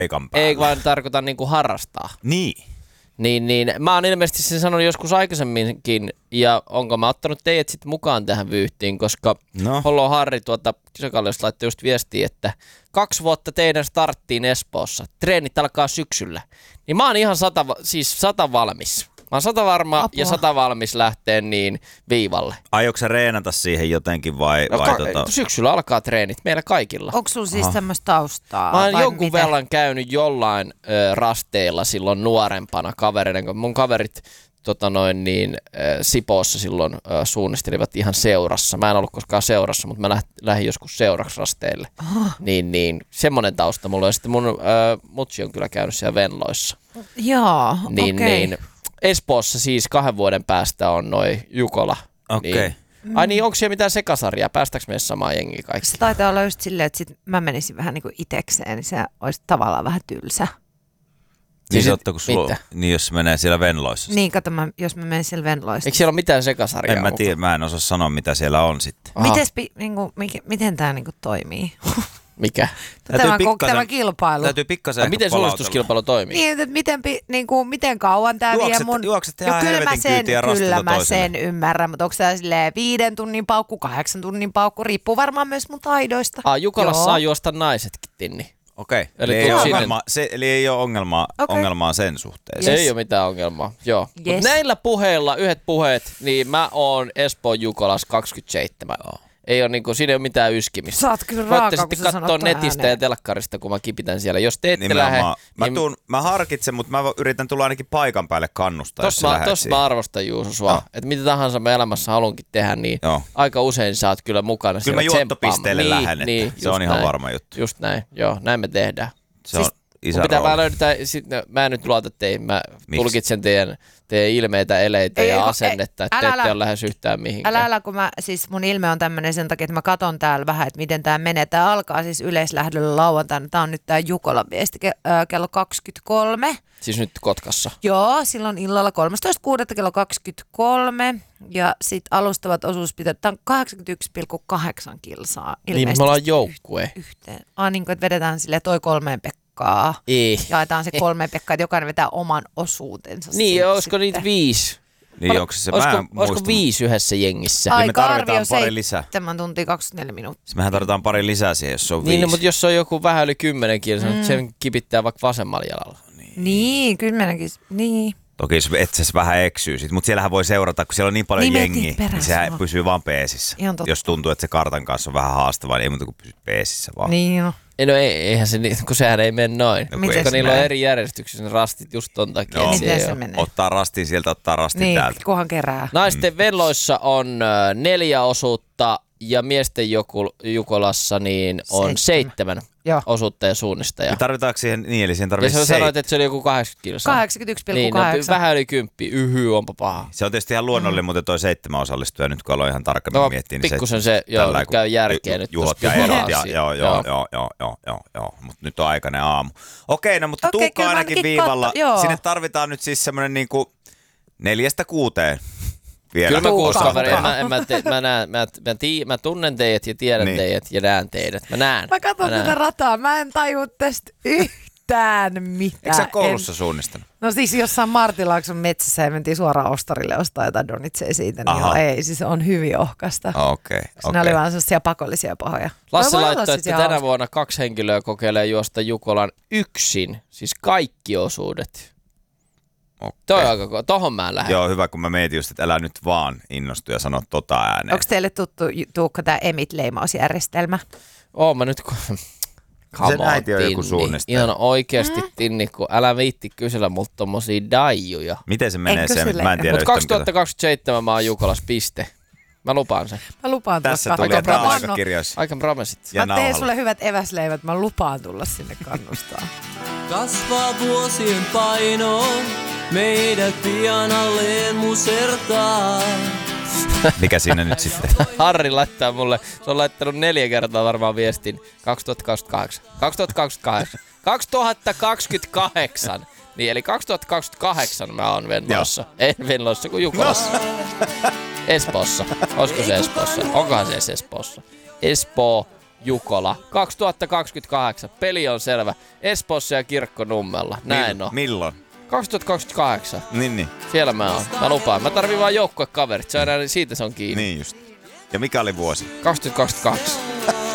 paikan päällä. Ei vaan tarkoita niinku harrastaa. Niin. Niin. Mä oon ilmeisesti sen sanonut joskus aikaisemminkin, ja onko mä ottanut teidät sitten mukaan tähän vyyhtiin, koska Hollow Harri tuolta Kisakalliosta laittoi just viestiä, että 2 vuotta teidän starttiin Espoossa. Treenit alkaa syksyllä. Niin mä oon ihan 100 valmis. Mä oon 100 varma ja 100 valmis lähteen niin viivalle. Aiotko sä reenata siihen jotenkin vai Syksyllä alkaa treenit meillä kaikilla. Onko sulla siis tämmöistä taustaa? Mä oon jonkun verran käynyt jollain rasteilla silloin nuorempana kavereiden, kun mun kaverit Sipoossa silloin suunnistelivat ihan seurassa. Mä en ollut koskaan seurassa, mutta mä lähdin joskus seuraksi rasteille. Niin, semmoinen tausta mulla on. Ja sitten mun mutsi on kyllä käynyt siellä Venloissa. Joo, niin, Espoossa siis 2 vuoden päästä on noi Jukola. Okei. Niin. Ai niin, onko siellä mitään sekasarjaa? Päästäänkö me samaan jengiä kaikki? Se taitaa olla just silleen, että sit mä menisin vähän niin kuin itekseen, niin se olisi tavallaan vähän tylsä. Niin totta, kun sulla, niin jos se menee siellä Venloissa. Niin, kato, jos mä menen siellä Venloissa. Eikö siellä ole mitään sekasarjaa? En mä tiedä, mä en osaa sanoa, mitä siellä on sitten. Miten tää niinku toimii? Mikä? Tämä kilpailu. Täytyy pikkasen miten suunnistuskilpailu toimii? Niin, että miten kauan tämä vie mun... Juokset ihan helvetin kyytiä Kyllä mä sen ymmärrän, mutta onko tämä silleen 5 tunnin paukku, 8 tunnin paukku, riippuu varmaan myös mun taidoista. Jukolassa saa juosta naisetkin, Tinni. Okei, eli ei ole ongelmaa sen suhteen. Ei ole mitään ongelmaa, joo. Yes. Näillä puheilla, yhdet puheet, niin mä oon Espoon Jukolas 27. Ei ole niinku, siinä ei ole mitään yskimistä. Sä oot kyllä raaka, voitte sitten katsoa netistä ja telkkarista, kun mä kipitän siellä. Jos te ette lähde... Mä harkitsen, mutta mä yritän tulla ainakin paikan päälle kannustaa, jos sä lähdet Tossa mä arvostan, Juuso, sua. Että mitä tahansa mä elämässä halunkin tehdä, niin aika usein sä oot kyllä mukana. Kyllä mä juottopisteelle lähden, se on ihan näin. Varma juttu. Just näin, joo, näin me tehdään. Se on isä pitää vaan löytää, mä en nyt luota teihin, mä tulkitsen teidän ilmeitä, eleitä ja asennetta, että te ette ole lähes yhtään mihinkään. Älä, kun mun ilme on tämmöinen sen takia, että mä katon täällä vähän, että miten tää menee. Tää alkaa siis yleislähdöllä lauantaina. Tää on nyt tää Jukolan viesti kello 23. Siis nyt Kotkassa? Joo, silloin illalla 13.6. kello 23. Ja sit alustavat osuuspitot, tää on 81,8 kilsaa. Niin, me ollaan joukkue. Yhteen. Niin kuin, että vedetään silleen toi 3 Pekkaa. Jaetaan se 3 Pekkaa, että jokainen vetää oman osuutensa. Niin, olisiko niitä 5? Niin, olisiko 5 yhdessä jengissä? Niin me tarvitaan pari lisää. 7 tuntia 24 minuuttia. Mehän tarvitaan pari lisää siihen, jos se on 5. Niin, mutta jos on joku vähän yli 10 kilsaa, sen kipittää vaikka vasemmalla jalalla. Niin, 10 kilsaa. Niin. Toki jos etsäs vähän eksyy sit, mutta siellähän voi seurata, kun siellä on niin paljon jengiä, niin sehän pysyy vaan peesissä. Jos tuntuu, että se kartan kanssa on vähän haastavaa, niin ei muuta kuin pysyt peesissä vaan. Niin joo. Eihän se niin, kun sehän ei mene noin. Koska niillä on eri järjestyksessä ne rastit just ton takia. No, miten se menee? Ottaa rastin sieltä, ottaa rastin täältä. Niin, kunhan kerää. Naisten Venloissa on 4 osuutta ja miesten Jukolassa niin on 7 osuutta ja suunnistajaa. Tarvitaanko siihen, niin eli siihen tarvitsee... Ja sä sanoit, että se oli joku 80 kilsaa. 81,8. Niin, vähän yli 10. Onpa paha. Se on tietysti ihan luonnollinen, mutta toi 7 osallistuja, nyt kun aloin ihan tarkemmin miettiä, niin pikkusen se käy järkeä nyt. Juhot ja erot joo. Mutta nyt on aikainen aamu. Okei, no mutta Tuukka ainakin viivalla. Sinne tarvitaan nyt siis semmoinen niinku 4-6. Vielä. Kyllä mä kuuskaveri, mä tunnen teidät ja tiedän teidät ja näen teidät. Mä katson tätä rataa, mä en tajua tästä yhtään mitään. Eikö sä koulussa suunnistanut? No siis jossain Martilaakson metsässä ja mentiin suoraan ostarille ostaa jotain donitseja siitä, niin ei, siis on hyvin ohkasta. Okei. Ne oli vaan sellaisia pakollisia pahoja. Lasse laittoi, että tänä vuonna 2 henkilöä kokeilee juosta Jukolan yksin, siis kaikki osuudet. Okay. Tohon mä lähden. Joo, hyvä, kun mä mietin just, että älä nyt vaan innostu ja sano ääneen. Onko teille tuttu, Tuukka, tämä EMIT-leimausjärjestelmä? Mä nyt... Sen äiti on joku suunnistaja. Ihan oikeasti, Tinni, kun älä viitti kysellä multa tommosia daijuja. Miten se menee se? Mä en tiedä. Mutta 2027 mä oon Jukolas, piste. Mä lupaan sen. Mä lupaan tulla tässä tuli aikakirjoissa. Aikan promisit. Mä teen sulle hyvät eväsleivät, mä lupaan tulla sinne kannustaa. Kasvaa vuosien paino, meidät pian alleen musertaa. Mikä siinä nyt sitten? Harri laittaa mulle, se on laittanut 4 kertaa varmaan viestin 2028. 2028. Niin, eli 2028 mä oon Venloissa. En Venloissa kuin Jukolassa. Espoossa. Olisiko se Espoossa? Onkohan se Espoossa? Espoo Jukola. 2028. Peli on selvä. Espoossa ja Kirkkonummella. Näin on. Milloin? 2028. Niin. Siellä mä oon. Mä lupaan. Mä tarvin vaan joukkuekaverit. Se on siitä se on kiinni. Niin just. Ja mikä oli vuosi? 2022.